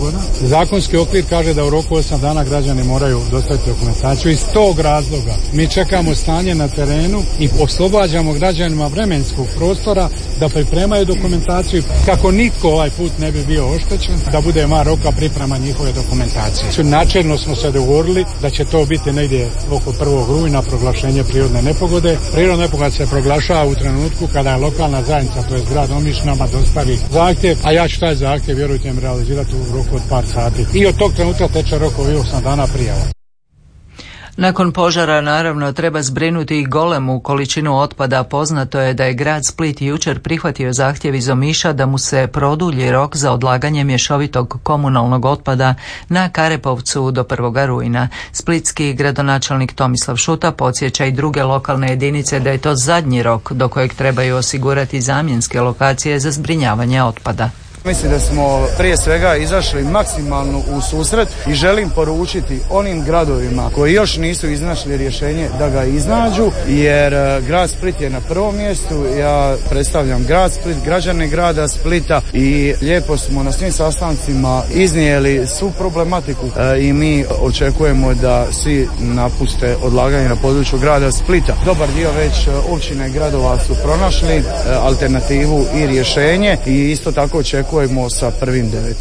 nepogoda. Zakonski okvir kaže da u roku 8 dana građani moraju dostaviti dokumentaciju. Iz tog razloga mi čekamo stanje na terenu i oslobađamo građanima vremenskog prostora da pripremaju dokumentaciju kako niko ovaj put ne bi bio oštećen, da bude ima roka priprema njihove dokumentacije. Načelno smo se dogovorili da će to biti negdje oko 1. rujna proglašenje prirodne nepogode. Prirodna nepogoda se proglašava u trenutku kada je lokalna zajednica, to je grad Omiš, nama dostavi zahtjev, a ja ću taj zahtjev, vjerujte mi, realizirati u roku od par sati. I od tog trenutka teče rok ovih 8 dana prijava. Nakon požara naravno treba zbrinuti i golemu količinu otpada. Poznato je da je grad Split jučer prihvatio zahtjev iz Omiša da mu se produlji rok za odlaganje mješovitog komunalnog otpada na Karepovcu do 1. rujna. Splitski gradonačelnik Tomislav Šuta podsjeća i druge lokalne jedinice da je to zadnji rok do kojeg trebaju osigurati zamjenske lokacije za zbrinjavanje otpada. Mislim da smo prije svega izašli maksimalno u susret i želim poručiti onim gradovima koji još nisu iznašli rješenje da ga iznađu, jer grad Split je na prvom mjestu. Ja predstavljam grad Split, građane grada Splita i lijepo smo na svim sastancima iznijeli svu problematiku i mi očekujemo da svi napuste odlaganje na području grada Splita. Dobar dio već općine i gradova su pronašli alternativu i rješenje i isto tako očekujemo sa 1.9.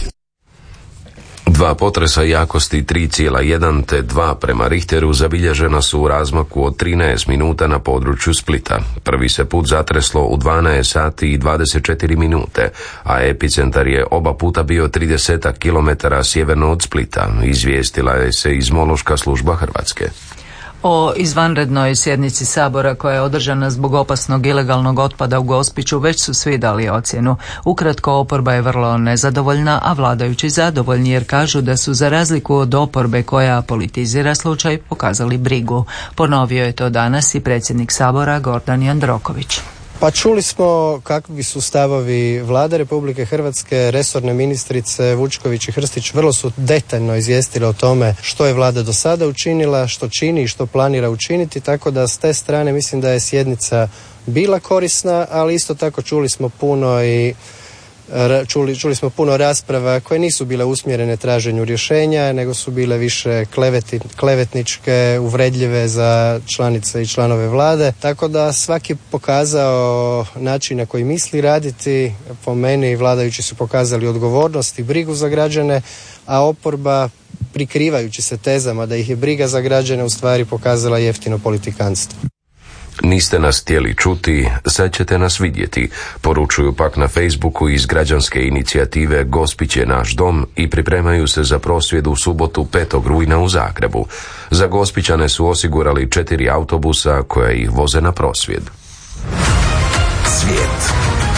Dva potresa jakosti 3,1 te 2 prema Richteru zabilježena su u razmaku od 13 minuta na području Splita. Prvi se put zatreslo u 12 sati i 24 minute, a epicentar je oba puta bio 30 km sjeverno od Splita, izvijestila je se Izmološka služba Hrvatske. O izvanrednoj sjednici Sabora koja je održana zbog opasnog ilegalnog otpada u Gospiću već su svi dali ocjenu. Ukratko, oporba je vrlo nezadovoljna, a vladajući zadovoljni jer kažu da su za razliku od oporbe koja politizira slučaj pokazali brigu. Ponovio je to danas i predsjednik Sabora Gordan Jandroković. Pa čuli smo kakvi su stavovi Vlade Republike Hrvatske, resorne ministrice Vučković i Hrstić vrlo su detaljno izvijestile o tome što je Vlada do sada učinila, što čini i što planira učiniti, tako da s te strane mislim da je sjednica bila korisna, ali isto tako čuli smo puno rasprava koje nisu bile usmjerene traženju rješenja, nego su bile više klevetničke, uvredljive za članice i članove Vlade. Tako da svaki pokazao način na koji misli raditi. Po meni vladajući su pokazali odgovornost i brigu za građane, a oporba, prikrivajući se tezama da ih je briga za građane, u stvari pokazala jeftino politikanstvo. Niste nas htjeli čuti, sad ćete nas vidjeti, poručuju pak na Facebooku iz građanske inicijative Gospić je naš dom i pripremaju se za prosvjed u subotu 5. rujna u Zagrebu. Za Gospićane su osigurali 4 autobusa koja ih voze na prosvjed. Svijet.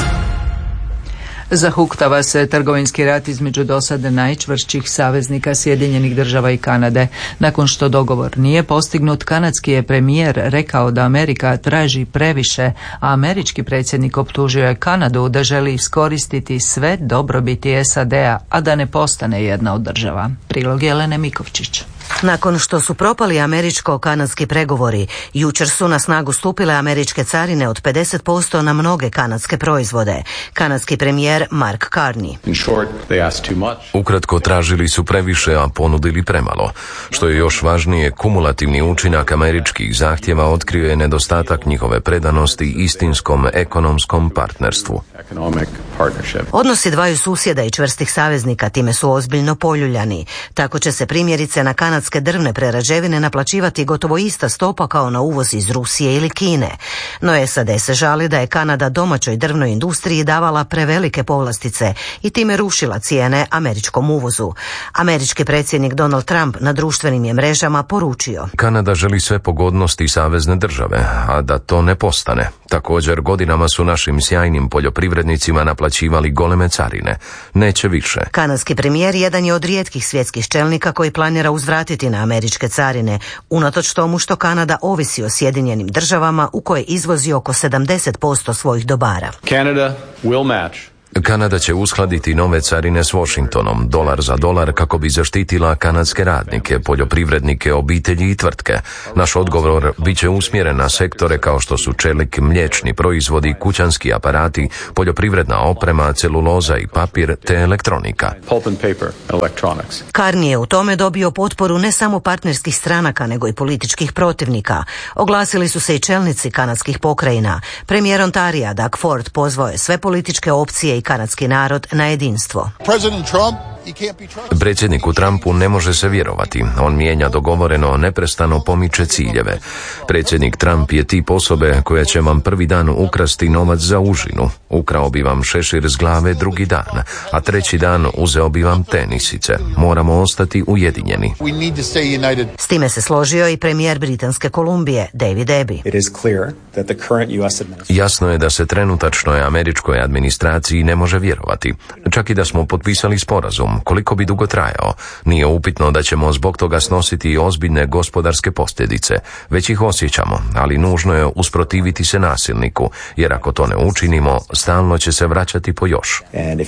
Zahuktava se trgovinski rat između dosad najčvršćih saveznika Sjedinjenih Država i Kanade. Nakon što dogovor nije postignut, kanadski je premijer rekao da Amerika traži previše, a američki predsjednik optužio je Kanadu da želi iskoristiti sve dobrobiti SAD-a, a da ne postane jedna od država. Prilog Jelene Mikovčić. Nakon što su propali američko-kanadski pregovori, jučer su na snagu stupile američke carine od 50% na mnoge kanadske proizvode. Kanadski premijer Mark Carney. Ukratko, tražili su previše, a ponudili premalo. Što je još važnije, kumulativni učinak američkih zahtjeva otkrio je nedostatak njihove predanosti istinskom ekonomskom partnerstvu. Odnosi dvaju susjeda i čvrstih saveznika time su ozbiljno poljuljani. Tako će se primjerice na kanadske drvne prerađevine naplaćivati gotovo ista stopa kao na uvoz iz Rusije ili Kine. No SAD se žali da je Kanada domaćoj drvnoj industriji davala prevelike povlastice i time rušila cijene američkom uvozu. Američki predsjednik Donald Trump na društvenim je mrežama poručio: Kanada želi sve pogodnosti savezne države, a da to ne postane. Također, godinama su našim sjajnim poljoprivrednicima naplaćivali goleme carine. Neće više. Kanadski premijer jedan je od rijetkih svjetskih čelnika koji planira uzvratiti na američke carine, unatoč tomu što Kanada ovisi o Sjedinjenim Državama u koje izvozi oko 70% svojih dobara. Canada will match Kanada će uskladiti nove carine s Washingtonom, dolar za dolar, kako bi zaštitila kanadske radnike, poljoprivrednike, obitelji i tvrtke. Naš odgovor bit će usmjeren na sektore kao što su čelik, mliječni proizvodi, kućanski aparati, poljoprivredna oprema, celuloza i papir te elektronika. Carney je u tome dobio potporu ne samo partnerskih stranaka, nego i političkih protivnika. Oglasili su se i čelnici kanadskih pokrajina. Premijer Ontarija Doug Ford pozvao je sve političke opcije i kanadski narod na jedinstvo. Predsjedniku Trumpu ne može se vjerovati. On mijenja dogovoreno, neprestano pomiče ciljeve. Predsjednik Trump je tip osobe koja će vam prvi dan ukrasti novac za užinu. Ukrao bi vam šešir s glave drugi dan, a treći dan uzeo bi vam tenisice. Moramo ostati ujedinjeni. S time se složio i premijer Britanske Kolumbije, David Eby. Jasno je da se trenutačnoj američkoj administraciji ne može vjerovati. Čak i da smo potpisali sporazum, koliko bi dugo trajao, nije upitno da ćemo zbog toga snositi i ozbiljne gospodarske posljedice. Već ih osjećamo, ali nužno je usprotiviti se nasilniku, jer ako to ne učinimo, stalno će se vraćati po još.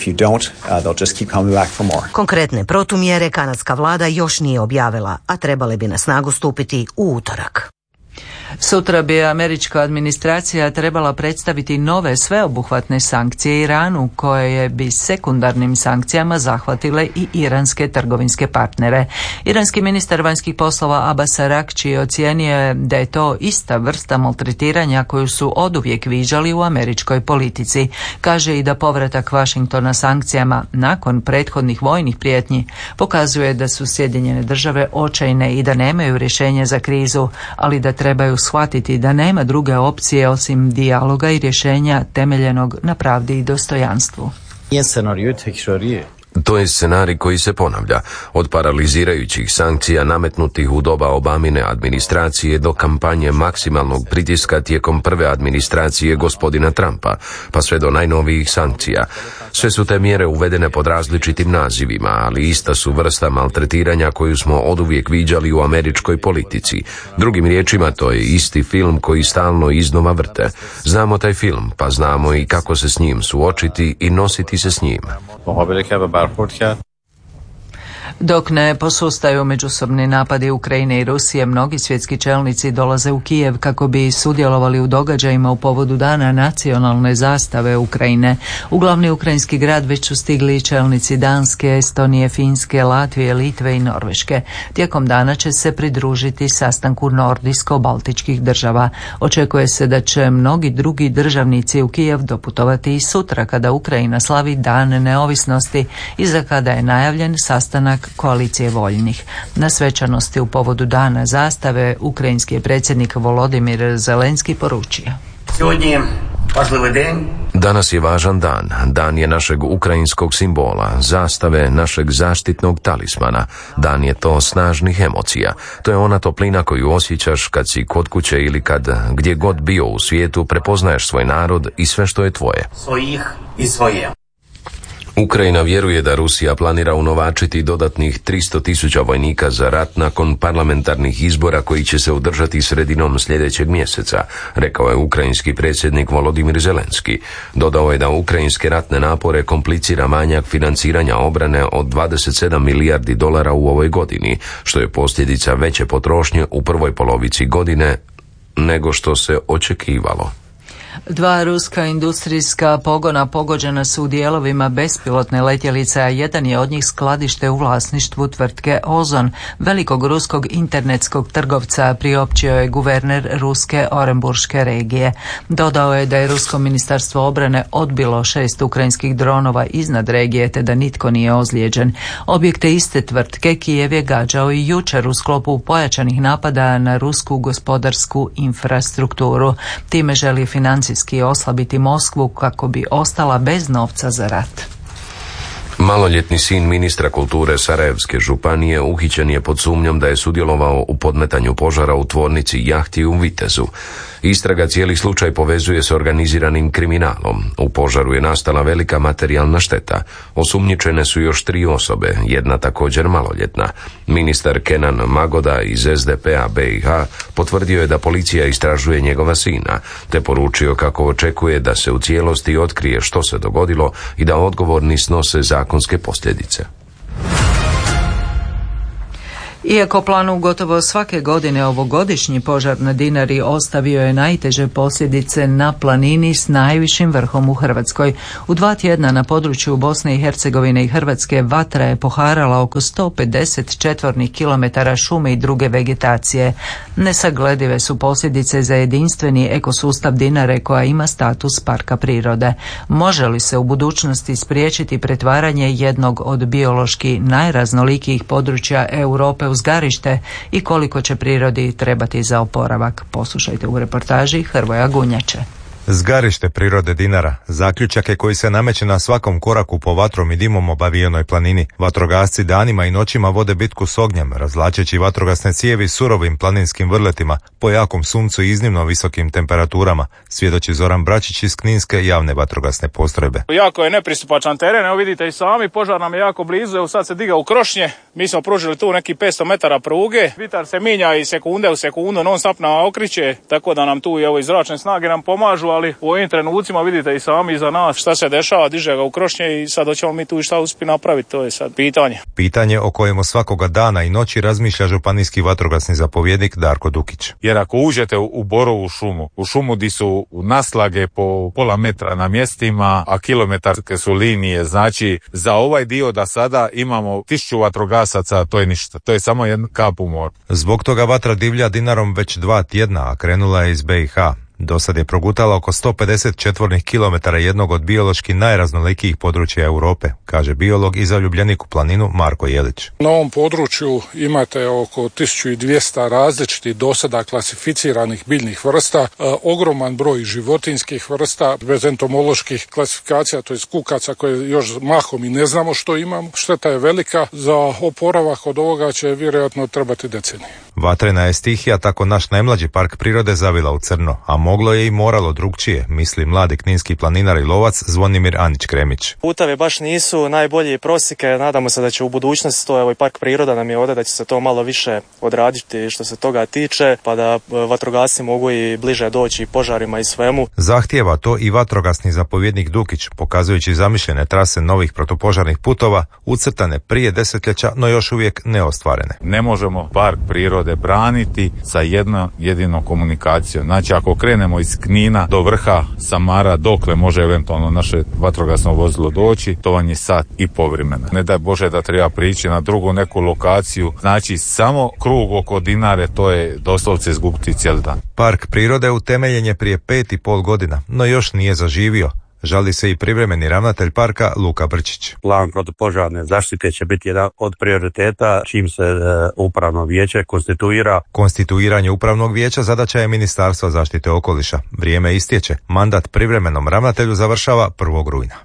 Konkretne protumjere kanadska vlada još nije objavila, a trebale bi na snagu stupiti u utorak. Sutra bi američka administracija trebala predstaviti nove sveobuhvatne sankcije Iranu, koje bi sekundarnim sankcijama zahvatile i iranske trgovinske partnere. Iranski ministar vanjskih poslova Abbas Araghči ocijenio je da je to ista vrsta maltretiranja koju su oduvijek viđali u američkoj politici. Kaže i da povratak Washingtona sankcijama nakon prethodnih vojnih prijetnji pokazuje da su Sjedinjene države očajne i da nemaju rješenje za krizu, ali da trebaju shvatiti da nema druge opcije osim dijaloga i rješenja temeljenog na pravdi i dostojanstvu. To je scenarij koji se ponavlja, od paralizirajućih sankcija nametnutih u doba Obamine administracije do kampanje maksimalnog pritiska tijekom prve administracije gospodina Trumpa, pa sve do najnovijih sankcija. Sve su te mjere uvedene pod različitim nazivima, ali ista su vrsta maltretiranja koju smo oduvijek viđali u američkoj politici. Drugim riječima, to je isti film koji stalno iznova vrte. Znamo taj film, pa znamo i kako se s njim suočiti i nositi se s njim. Dok ne posustaju međusobni napadi Ukrajine i Rusije, mnogi svjetski čelnici dolaze u Kijev kako bi sudjelovali u događajima u povodu Dana nacionalne zastave Ukrajine. U glavni ukrajinski grad već su stigli čelnici Danske, Estonije, Finske, Latvije, Litve i Norveške. Tijekom dana će se pridružiti sastanku nordijsko-baltičkih država. Očekuje se da će mnogi drugi državnici u Kijev doputovati i sutra kada Ukrajina slavi Dan neovisnosti i za kada je najavljen sastanak koalicije voljnih. Na svečanosti u povodu Dana zastave ukrajinski je predsjednik Volodimir Zelenski poručio: Danas je važan dan. Dan je našeg ukrajinskog simbola, zastave, našeg zaštitnog talismana. Dan je to snažnih emocija. To je ona toplina koju osjećaš kad si kod kuće ili kad gdje god bio u svijetu prepoznaješ svoj narod i sve što je tvoje. Svojih i svoje. Ukrajina vjeruje da Rusija planira unovačiti dodatnih 300.000 vojnika za rat nakon parlamentarnih izbora koji će se održati sredinom sljedećeg mjeseca, rekao je ukrajinski predsjednik Volodimir Zelenski. Dodao je da ukrajinske ratne napore komplicira manjak financiranja obrane od 27 milijardi dolara u ovoj godini, što je posljedica veće potrošnje u prvoj polovici godine nego što se očekivalo. 2 ruska industrijska pogona pogođena su u dijelovima bespilotne letjelice, a jedan je od njih skladište u vlasništvu tvrtke Ozon, velikog ruskog internetskog trgovca, priopćio je guverner ruske Orenburške regije. Dodao je da je rusko ministarstvo obrane odbilo 6 ukrajinskih dronova iznad regije, te da nitko nije ozlijeđen. Objekte iste tvrtke Kijev je gađao i jučer u sklopu pojačanih napada na rusku gospodarsku infrastrukturu. Time želi financijski oslabiti Moskvu kako bi ostala bez novca za rat. Maloljetni sin ministra kulture Sarajevske županije uhićen je pod sumnjom da je sudjelovao u podmetanju požara u tvornici jahti u Vitezu. Istraga cijeli slučaj povezuje s organiziranim kriminalom. U požaru je nastala velika materijalna šteta. Osumnjičene su još 3 osobe, jedna također maloljetna. Ministar Kenan Magoda iz SDP-a BiH potvrdio je da policija istražuje njegova sina, te poručio kako očekuje da se u cijelosti otkrije što se dogodilo i da odgovorni snose zakonske posljedice. Iako planu gotovo svake godine ovogodišnji požar na Dinari ostavio je najteže posljedice na planini s najvišim vrhom u Hrvatskoj. U 2 tjedna na području Bosne i Hercegovine i Hrvatske vatra je poharala oko 150 četvornih kilometara šume i druge vegetacije. Nesagledive su posljedice za jedinstveni ekosustav Dinare koja ima status parka prirode. Može li se u budućnosti spriječiti pretvaranje jednog od biološki najraznolikijih područja Europe u uzgarište i koliko će prirodi trebati za oporavak? Poslušajte u reportaži Hrvoja Gunjače. Zgarište prirode Dinara zaključak je koji se nameće na svakom koraku po vatrom i dimom obavijenoj planini. Vatrogasci danima i noćima vode bitku s ognjem, razvlačeći vatrogasne cijevi surovim planinskim vrletima po jakom suncu i iznimno visokim temperaturama, svjedoči Zoran Bračić iz Kninske javne vatrogasne postrojbe. Jako je nepristupačan teren, evo vidite i sami, požar nam je jako blizu, evo sad se diga u Krošnje, mi smo pružili tu neki 500 metara pruge, vitar se minja i sekunde u sekundu, non stop na okriće, tako da nam tu i zračne snage nam pomažu, ali u ovim trenucima vidite i sami iza nas šta se dešava, diže ga u Krošnje i sad hoćemo mi tu šta uspjeti napraviti, to je sad pitanje. Pitanje o kojemu svakoga dana i noći razmišlja županijski vatrogasni zapovjednik Darko Dukić. Jer ako uđete u Borovu šumu, u šumu di su naslage po pola metra na mjestima, a kilometarske su linije, znači za ovaj dio da sada imamo 1000 vatrogasaca, to je ništa, to je samo jedan kap u moru. Zbog toga vatra divlja Dinarom već 2 tjedna, a krenula je iz BiH. Dosad je progutala oko 150 četvornih kilometara jednog od biološki najraznolikijih područja Europe, kaže biolog i zaljubljenik u planinu Marko Jelić. Na ovom području imate oko 1200 različitih dosada klasificiranih biljnih vrsta, ogroman broj životinjskih vrsta, bez entomoloških klasifikacija, to je kukaca koje još mahom i ne znamo što imamo. Šteta je velika, za oporavak od ovoga će vjerojatno trebati decenije. Vatrena je stihija tako naš najmlađi park prirode zavila u crno, a moglo je i moralo drugčije, misli mladi kninski planinar i lovac Zvonimir Anić-Kremić. Putevi baš nisu najbolji prosike, nadamo se da će u budućnosti to, i park priroda nam je ovdje, da će se to malo više odraditi što se toga tiče, pa da vatrogasci mogu i bliže doći požarima i svemu. Zahtijeva to i vatrogasni zapovjednik Dukić, pokazujući zamišljene trase novih protupožarnih putova, ucrtane prije desetljeća, no još uvijek neostvarene. Ne možemo park prirode braniti sa jednom jedinom komunikacijom. Znači ako krenemo iz Knina do vrha Samara, dokle može eventualno naše vatrogasno vozilo doći, to vam je sat i pol vremena. Ne daj Bože da treba prići na drugu neku lokaciju, znači samo krug oko Dinare, to je doslovce izgubiti cijeli dan. Park prirode utemeljen je prije 5,5 godina, no još nije zaživio. Žali se i privremeni ravnatelj parka Luka Brčić. Plan protupožarne zaštite će biti jedan od prioriteta čim se upravno vijeće konstituira. Konstituiranje upravnog vijeća zadaća je Ministarstva zaštite okoliša. Vrijeme istječe. Mandat privremenom ravnatelju završava 1. rujna.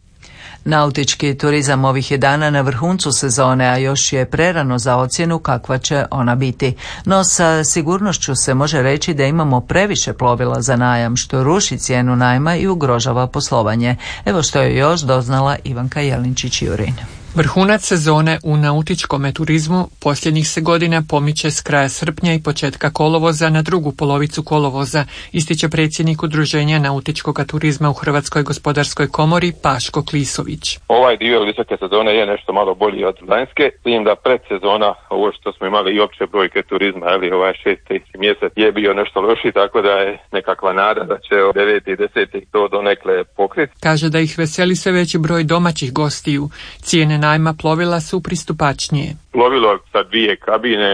Nautički turizam ovih je dana na vrhuncu sezone, a još je prerano za ocjenu kakva će ona biti. No sa sigurnošću se može reći da imamo previše plovila za najam, što ruši cijenu najma i ugrožava poslovanje. Evo što je još doznala Ivanka Jelinčić-Jurin. Vrhunac sezone u nautičkom turizmu posljednjih se godina pomiče s kraja srpnja i početka kolovoza na drugu polovicu kolovoza, ističe predsjednik Udruženja nautičkog turizma u Hrvatskoj gospodarskoj komori Paško Klisović. Ovaj dio visoke sezone je nešto malo bolji od lanjske, s tim da predsezona, ovo što smo imali i opće brojke turizma, ali ovaj 6. mjesec je bio nešto loši, tako da je nekakva nada da će 9. i 10. to donekle pokriti. Kaže da ih veseli sve veći broj domaćih gostiju. Cijene najma plovila su pristupačnije. Plovilo sa 2 kabine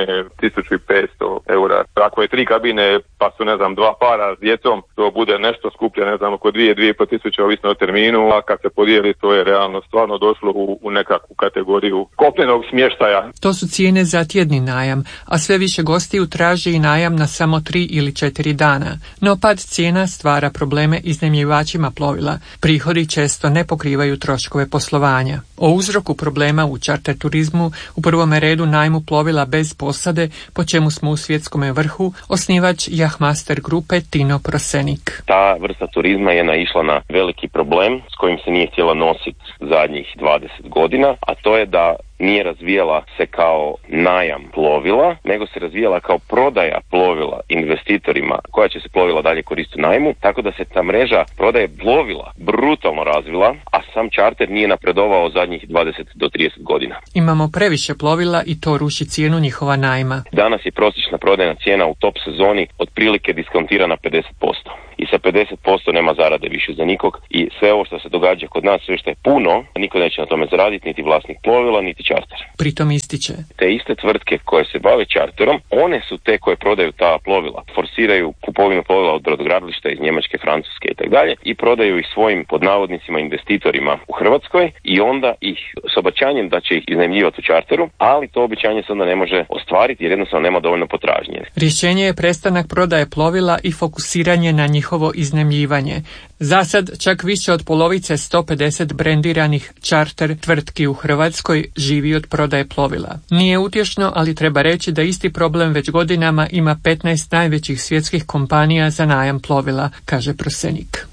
1500 eura. Ako je 3 kabine pa su 2 para s djecom, to bude nešto skuplje, oko 2-2,5 tisuće ovisno o terminu, a kad se podijeli to je realno stvarno došlo u nekakvu kategoriju kopnenog smještaja. To su cijene za tjedni najam, a sve više gostiju traži i najam na samo 3 ili 4 dana. No pad cijena stvara probleme iznajmljivačima plovila. Prihodi često ne pokrivaju troškove poslovanja. O uzroku problema u čarter turizmu u prvom prvome redu najmu plovila bez posade, po čemu smo u svjetskome vrhu, osnivač Yachtmaster grupe Tino Prosenik. Ta vrsta turizma je naišla na veliki problem s kojim se nije htjela nositi zadnjih 20 godina, a to je da nije razvijala se kao najam plovila, nego se razvijala kao prodaja plovila investitorima koja će se plovila dalje koristiti u najmu, tako da se ta mreža prodaje plovila brutalno razvila, a sam čarter nije napredovao zadnjih 20 do 30 godina. Imamo previše plovila i to ruši cijenu njihova najma. Danas je prosječna prodajna cijena u top sezoni otprilike diskontirana 50%. I sa 50% nema zarade više za nikog i sve ovo što se događa kod nas, sve što je puno, niko neće na tome zaraditi, niti vlasnik plovila, niti čarter. Pritom ističe. Te iste tvrtke koje se bave čarterom, one su te koje prodaju ta plovila, forsiraju kupovinu plovila od brodogradilišta iz Njemačke, Francuske i tako dalje i prodaju ih svojim podnavodnicima investitorima u Hrvatskoj i onda ih s obećanjem da će ih iznajmljivati u čarteru, ali to obećanje se onda ne može ostvariti jer jednostavno nema dovoljno potražnje. Rješenje je prestanak prodaje plovila i fokusiranje na njihovo iznajmljivanje. Za sad čak više od polovice 150 brendiranih čarter tvrtki u Hrvatskoj živi od prodaje plovila. Nije utješno, ali treba reći da isti problem već godinama ima 15 najvećih svjetskih kompanija za najam plovila, kaže Prosenik.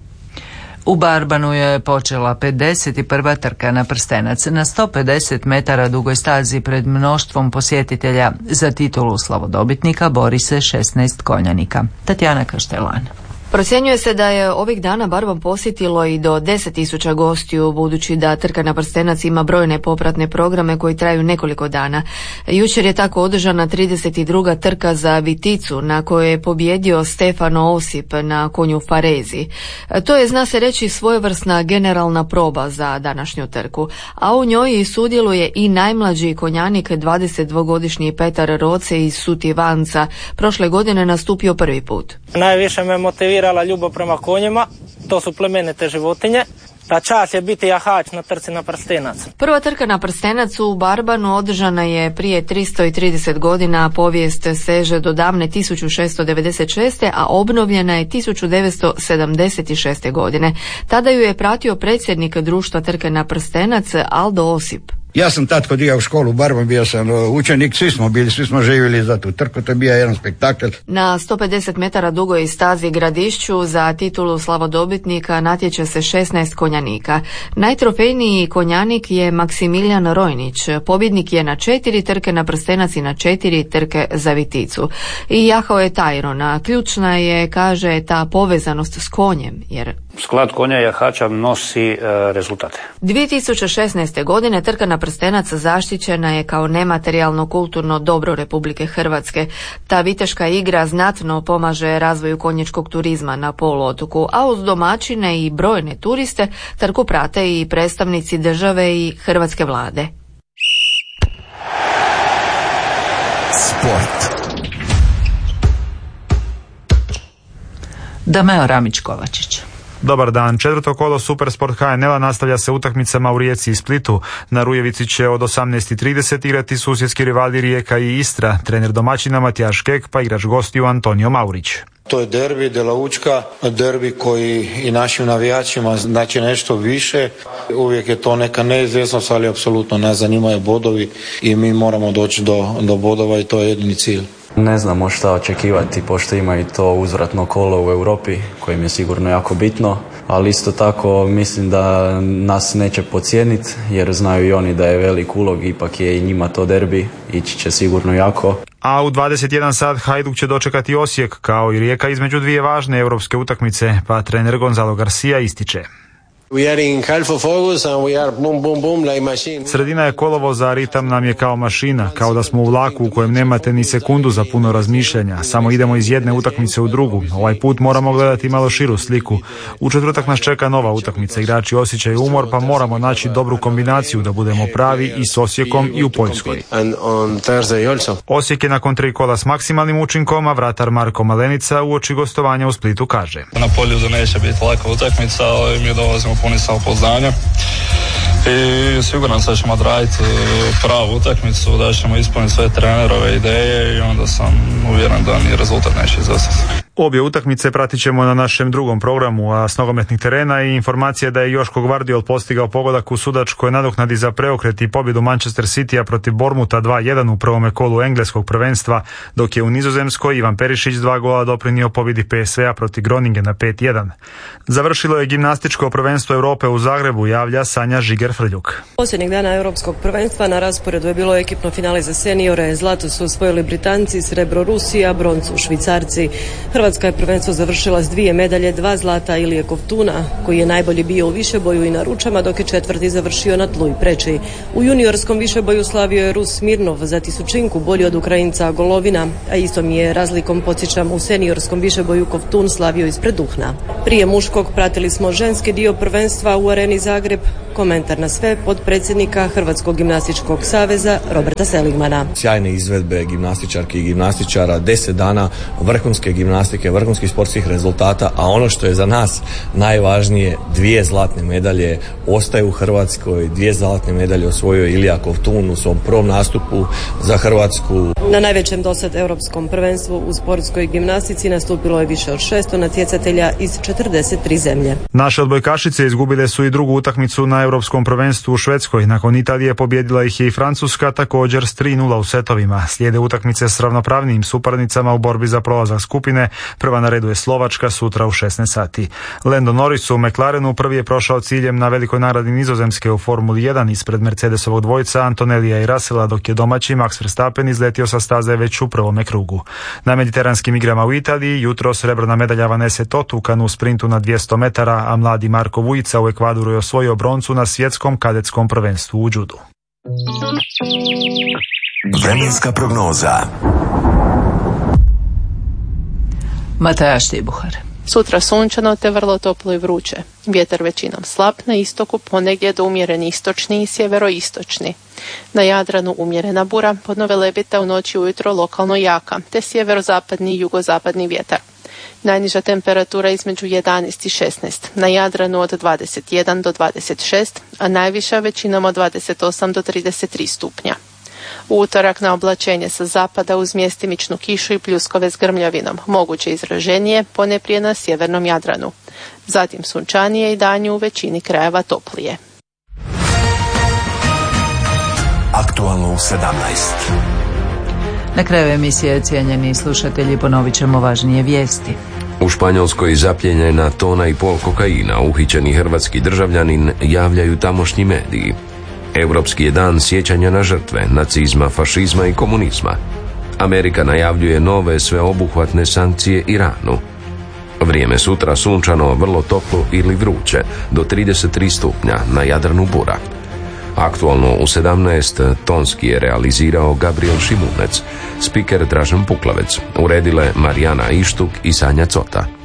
U Barbanu je počela 51. trka na prstenac na 150 metara dugoj stazi pred mnoštvom posjetitelja. Za titulu slavodobitnika bori se 16 konjanika. Tatjana Kaštelan. Procjenjuje se da je ovih dana Barban posjetilo i do 10.000 gostiju, budući da trka na prstenac ima brojne popratne programe koji traju nekoliko dana. Jučer je tako održana 32. trka za Viticu, na kojoj je pobjedio Stefano Osip na konju Farezi. To je, zna se reći, svojevrsna generalna proba za današnju trku, a u njoj sudjeluje i najmlađi konjanik, 22-godišnji Petar Roce iz Sutivanca. Prošle godine nastupio prvi put. Najviše me motivirala ljubav prema konjima, to su plemenite životinje. Ta čast je biti jahač na trci na prstenac. Prva trka na prstenac u Barbanu održana je prije 330 godina, a povijest seže do davne 1696. a obnovljena je 1976. godine. Tada ju je pratio predsjednik društva trke na prstenac Aldo Osip. Ja sam tad kod u školu u Barban, bio sam učenik, svi smo živjeli za tu trku, to je bio jedan spektakl. Na 150 metara dugoj stazi Gradišću za titulu slavodobitnika natječe se 16 konjanika. Najtrofejniji konjanik je Maksimilijan Rojnić, pobjednik je na 4 trke na prstenac i na 4 trke za Viticu. I jahao je Tajrona. Ključna je, kaže, ta povezanost s konjem, jer sklad konja jahača nosi rezultate. 2016. godine trka na prstenac zaštićena je kao nematerijalno kulturno dobro Republike Hrvatske. Ta viteška igra znatno pomaže razvoju konjičkog turizma na poluotoku, a uz domaćine i brojne turiste trku prate i predstavnici države i hrvatske vlade. Sport. Dameo Ramić-Kovačić. Dobar dan. Četvrto kolo Supersport HNL-a nastavlja se utakmicama u Rijeci i Splitu. Na Rujevici će od 18:30 igrati susjedski rivali Rijeka i Istra. Trener domaćina Matijaš Kek, pa igrač gostiju Antonio Maurić. To je derbi de la Učka, derbi koji i našim navijačima znači nešto više. Uvijek je to neka neizvjesnost, ali apsolutno nas zanimaju bodovi i mi moramo doći do bodova i to je jedini cilj. Ne znamo šta očekivati, pošto ima i to uzvratno kolo u Europi, kojim je sigurno jako bitno, ali isto tako mislim da nas neće podcijeniti, jer znaju i oni da je velik ulog, ipak je i njima to derbi, ići će sigurno jako. A u 21 sat Hajduk će dočekati Osijek, kao i Rijeka, između dvije važne europske utakmice, pa trener Gonzalo Garcia ističe. Sredina je kolovoza, a ritam nam je kao mašina, kao da smo u vlaku u kojem nemate ni sekundu za puno razmišljanja, samo idemo iz jedne utakmice u drugu. Ovaj put moramo gledati malo širu sliku. U četvrtak nas čeka nova utakmica, igrači osjećaju umor, pa moramo naći dobru kombinaciju da budemo pravi i s Osijekom i u Poljskoj. Osijek je nakon 3 kola s maksimalnim učinkom, a vratar Marko Malenica uoči gostovanja u Splitu kaže: na Poljudu neće biti laka utakmica, ali mi dolazimo puni samopouzdanja i siguran sam da ćemo odraditi pravu utakmicu, da ćemo ispuniti sve trenerove ideje i onda sam uvjeren da ni rezultat neće izostati. Obje utakmice pratit ćemo na našem drugom programu, a s nogometnih terena i informacija da je Joško Gvardiol postigao pogodak u sudačkoj nadoknadi za preokret i pobjedu Manchester Citya protiv Bournemoutha 2-1 u prvome kolu engleskog prvenstva, dok je u Nizozemskoj Ivan Perišić 2 gola doprinio pobjedi PSV-a protiv Groningena 5-1. Završilo je gimnastičko prvenstvo Europe u Zagrebu, javlja Sanja Žiger-Frljuk. Posljednjeg dana europskog prvenstva na rasporedu je bilo ekipno finale za seniore. Zlato su osvojili Britanci, srebro Rusija, broncu Švicarci. Hrvatska je prvenstvo završila s 2 medalje, 2 zlata Ilije Kovtuna, koji je najbolji bio u višeboju i na ručama, dok je četvrti završio na tlu i preči. U juniorskom višeboju slavio je Rus Smirnov, za tisućinku bolji od Ukrajinca Golovina, a istom je razlikom, podsjećam, u seniorskom višeboju Kovtun slavio ispred Duhna. Prije muškog pratili smo ženski dio prvenstva u Areni Zagreb. Komentar na sve potpredsjednika Hrvatskog gimnastičkog saveza Roberta Seligmana. Sjajne izvedbe gimnastičarki i gimnastičara, 10 dana vrhunske gimnastike, vrhunskih sportskih rezultata, a ono što je za nas najvažnije, 2 zlatne medalje ostaju u Hrvatskoj, 2 zlatne medalje osvojio Ilija Kovtun u svom prvom nastupu za Hrvatsku. Na najvećem dosad europskom prvenstvu u sportskoj gimnastici nastupilo je više od 600 natjecatelja iz 43 zemlje. Naše odbojkašice izgubile su i drugu utakmicu na europskom prvenstvu u Švedskoj. Nakon Italije pobijedila ih je i Francuska, također s 3-0 u setovima. Slijede utakmice s ravnopravnijim suparnicama u borbi za prolazak skupine. Prva na redu je Slovačka sutra u 16 sati. Lando Norris u McLarenu prvi je prošao ciljem na velikoj nagradi Nizozemske u Formuli 1 ispred Mercedesovog dvojca Antonellija i Russella, dok je domaći Max Verstappen izletio sa staze već u prvome krugu. Na mediteranskim igrama u Italiji jutro srebrna medalja Vanese Totukan u sprintu na 200 metara, a mladi Marko Vujica u Ekvadoru je osvojio broncu na svjetskom kadetskom prvenstvu u džudu. Vremenska prognoza. Mataja Štibuhar. Sutra sunčano te vrlo toplo i vruće. Vjetar većinom slab, na istoku ponegdje do umjereni istočni i sjeveroistočni. Na Jadranu umjerena bura, podno velebita u noći ujutro lokalno jaka, te sjeverozapadni i jugozapadni vjetar. Najniža temperatura između 11 i 16, na Jadranu od 21 do 26, a najviša većinom od 28 do 33 stupnja. U utorak na oblačenje sa zapada uz mjestimičnu kišu i pljuskove s grmljavinom, moguće izraženije ponajprije na sjevernom Jadranu. Zatim sunčanije i danju u većini krajeva toplije. Aktualno u 17. Na kraju emisije, cijenjeni slušatelji, ponovit ćemo važnije vijesti. U Španjolskoj zaplijenjena 1,5 tona kokaina, uhićeni hrvatski državljanin, javljaju tamošnji mediji. Europski je dan sjećanja na žrtve nacizma, fašizma i komunizma. Amerika najavljuje nove sveobuhvatne sankcije Iranu. Vrijeme sutra sunčano, vrlo toplo ili vruće, do 33 stupnja, na Jadranu bura. Aktualno u 17 tonski je realizirao Gabriel Šimunec, spiker Dražen Puklavec, uredile Marijana Ištuk i Sanja Cota.